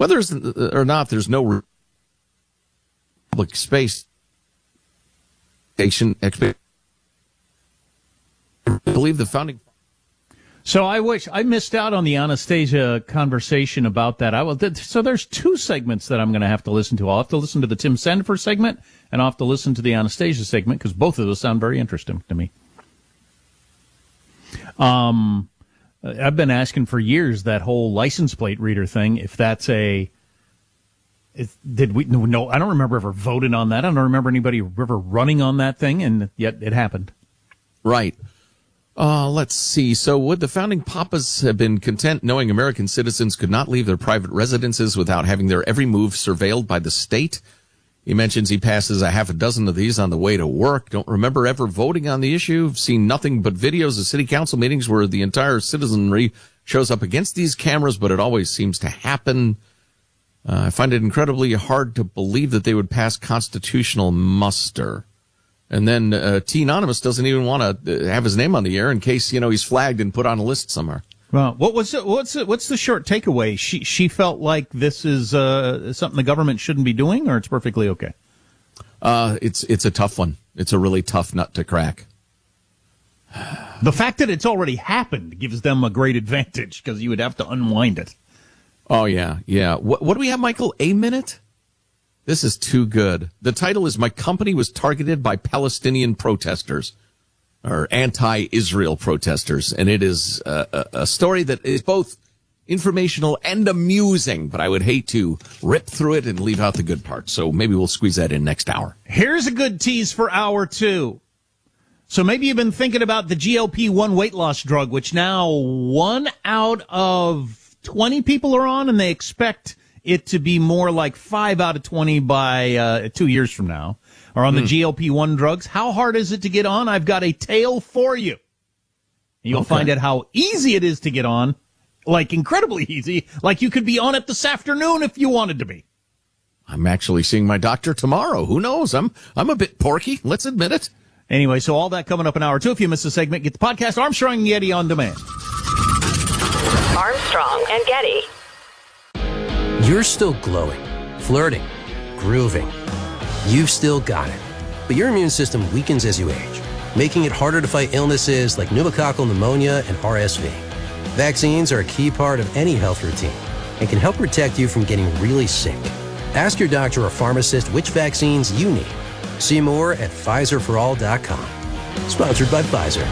Whether or not there's no public space station, I believe the founding. So I wish I missed out on the Anastasia conversation about that. So there's two segments that I'm going to have to listen to. I'll have to listen to the Tim Sandefur segment, and I'll have to listen to the Anastasia segment, because both of those sound very interesting to me. I've been asking for years that whole license plate reader thing, if that's no, I don't remember ever voting on that. I don't remember anybody ever running on that thing, and yet it happened. Right. Let's see. So would the founding papas have been content knowing American citizens could not leave their private residences without having their every move surveilled by the state? He mentions he passes a half a dozen of these on the way to work. Don't remember ever voting on the issue. Seen nothing but videos of city council meetings where the entire citizenry shows up against these cameras, but it always seems to happen. I find it incredibly hard to believe that they would pass constitutional muster. And then T. Anonymous doesn't even want to have his name on the air in case, he's flagged and put on a list somewhere. Well, what's the short takeaway? She felt like this is something the government shouldn't be doing, or it's perfectly okay? It's a tough one. It's a really tough nut to crack. The fact that it's already happened gives them a great advantage, because you would have to unwind it. Oh, yeah. What do we have, Michael? A minute? This is too good. The title is "My Company Was Targeted by Palestinian Protesters," or anti-Israel protesters. And it is a story that is both informational and amusing, but I would hate to rip through it and leave out the good parts. So maybe we'll squeeze that in next hour. Here's a good tease for hour 2. So maybe you've been thinking about the GLP-1 weight loss drug, which now 1 out of 20 people are on, and they expect it to be more like 5 out of 20 by 2 years from now, are on the GLP-1 drugs. How hard is it to get on? I've got a tale for you. You'll find out how easy it is to get on, like incredibly easy, like you could be on it this afternoon if you wanted to be. I'm actually seeing my doctor tomorrow. Who knows? I'm a bit porky. Let's admit it. Anyway, so all that coming up in hour 2. If you missed the segment, get the podcast Armstrong and Getty on demand. Armstrong and Getty. You're still glowing, flirting, grooving. You've still got it. But your immune system weakens as you age, making it harder to fight illnesses like pneumococcal pneumonia and RSV. Vaccines are a key part of any health routine and can help protect you from getting really sick. Ask your doctor or pharmacist which vaccines you need. See more at PfizerForAll.com. Sponsored by Pfizer.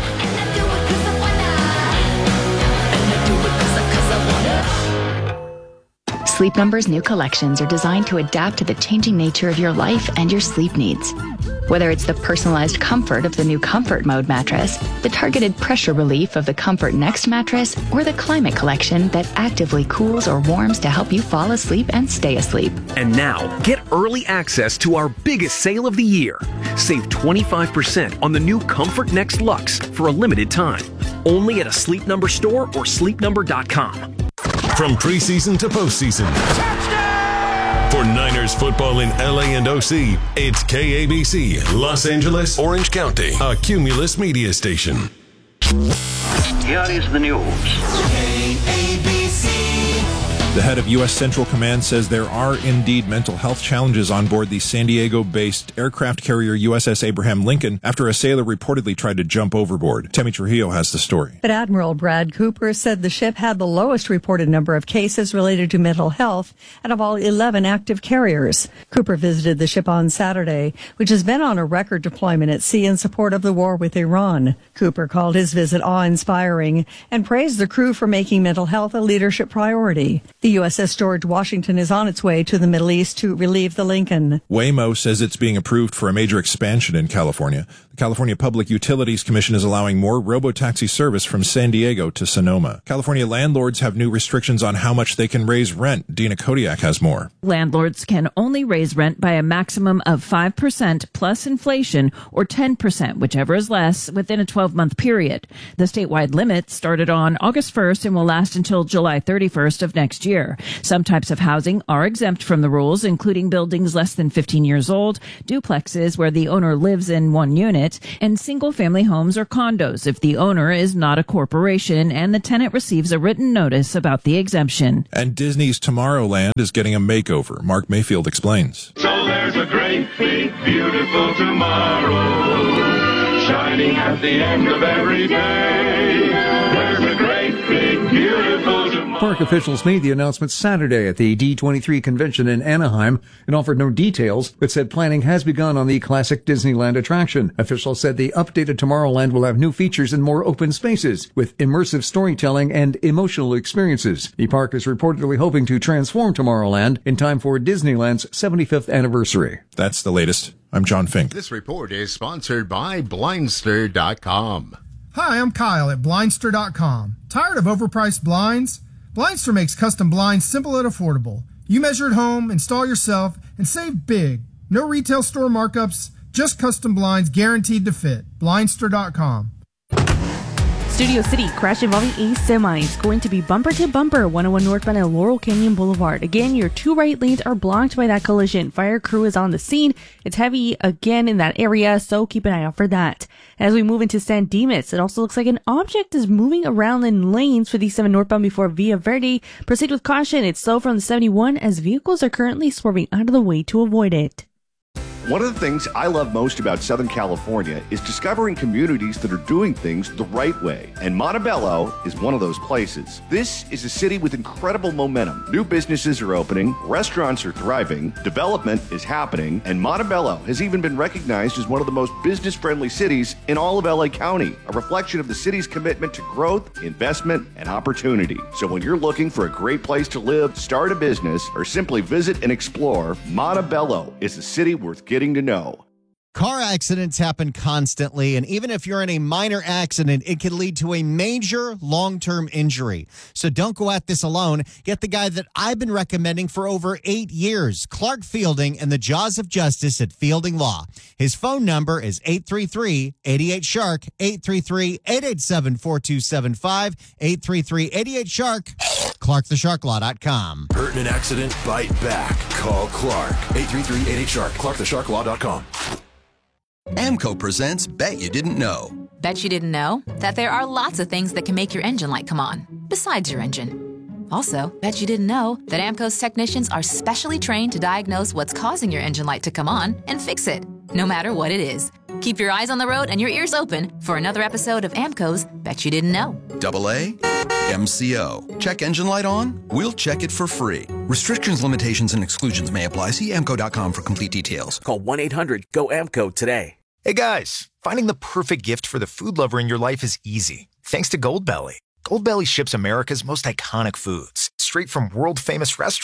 Sleep Number's new collections are designed to adapt to the changing nature of your life and your sleep needs. Whether it's the personalized comfort of the new Comfort Mode mattress, the targeted pressure relief of the Comfort Next mattress, or the Climate Collection that actively cools or warms to help you fall asleep and stay asleep. And now, get early access to our biggest sale of the year. Save 25% on the new Comfort Next Luxe for a limited time. Only at a Sleep Number store or sleepnumber.com. From preseason to postseason. Touchdown! For Niners football in LA and OC, it's KABC, Los Angeles, Orange County, a Cumulus media station. Here is the news. KABC. The head of U.S. Central Command says there are indeed mental health challenges on board the San Diego-based aircraft carrier USS Abraham Lincoln after a sailor reportedly tried to jump overboard. Temi Trujillo has the story. But Admiral Brad Cooper said the ship had the lowest reported number of cases related to mental health out of all 11 active carriers. Cooper visited the ship on Saturday, which has been on a record deployment at sea in support of the war with Iran. Cooper called his visit awe-inspiring and praised the crew for making mental health a leadership priority. The USS George Washington is on its way to the Middle East to relieve the Lincoln. Waymo says it's being approved for a major expansion in California. The California Public Utilities Commission is allowing more robotaxi service from San Diego to Sonoma. California landlords have new restrictions on how much they can raise rent. Dina Kodiak has more. Landlords can only raise rent by a maximum of 5% plus inflation or 10%, whichever is less, within a 12-month period. The statewide limit started on August 1st and will last until July 31st of next year. year. Some types of housing are exempt from the rules, including buildings less than 15 years old, duplexes where the owner lives in one unit, and single-family homes or condos if the owner is not a corporation and the tenant receives a written notice about the exemption. And Disney's Tomorrowland is getting a makeover. Mark Mayfield explains. So there's a great, big, beautiful tomorrow shining at the end of every day. There's a great, big, beautiful tomorrow. Park officials made the announcement Saturday at the D23 convention in Anaheim and offered no details, but said planning has begun on the classic Disneyland attraction. Officials said the updated Tomorrowland will have new features and more open spaces with immersive storytelling and emotional experiences. The park is reportedly hoping to transform Tomorrowland in time for Disneyland's 75th anniversary. That's the latest. I'm John Fink. This report is sponsored by Blindster.com. Hi, I'm Kyle at Blindster.com. Tired of overpriced blinds? Blindster makes custom blinds simple and affordable. You measure at home, install yourself, and save big. No retail store markups, just custom blinds guaranteed to fit. Blindster.com. Studio City, crash involving a semi. It's going to be bumper to bumper, 101 northbound at Laurel Canyon Boulevard. Again, your two right lanes are blocked by that collision. Fire crew is on the scene. It's heavy again in that area, so keep an eye out for that. As we move into San Dimas, it also looks like an object is moving around in lanes for the 7 northbound before Villa Verde. Proceed with caution. It's slow from the 71 as vehicles are currently swerving out of the way to avoid it. One of the things I love most about Southern California is discovering communities that are doing things the right way. And Montebello is one of those places. This is a city with incredible momentum. New businesses are opening, restaurants are thriving, development is happening, and Montebello has even been recognized as one of the most business-friendly cities in all of LA County, a reflection of the city's commitment to growth, investment, and opportunity. So when you're looking for a great place to live, start a business, or simply visit and explore, Montebello is a city worth getting to know. Car accidents happen constantly, and even if you're in a minor accident, it can lead to a major long-term injury. So don't go at this alone. Get the guy that I've been recommending for over 8 years, Clark Fielding, and the Jaws of Justice at Fielding Law. His phone number is 833-88-SHARK, 833-887-4275, 833-88-SHARK, ClarkTheSharkLaw.com. Hurt in an accident? Bite back. Call Clark. 833-88-SHARK, ClarkTheSharkLaw.com. AMCO presents Bet You Didn't Know. Bet you didn't know that there are lots of things that can make your engine light come on, besides your engine. Also, bet you didn't know that AMCO's technicians are specially trained to diagnose what's causing your engine light to come on and fix it, no matter what it is. Keep your eyes on the road and your ears open for another episode of AMCO's Bet You Didn't Know. AA MCO. Check engine light on? We'll check it for free. Restrictions, limitations, and exclusions may apply. See AMCO.com for complete details. Call 1-800-GO-AMCO today. Hey guys, finding the perfect gift for the food lover in your life is easy. Thanks to Goldbelly. Goldbelly ships America's most iconic foods straight from world-famous restaurants.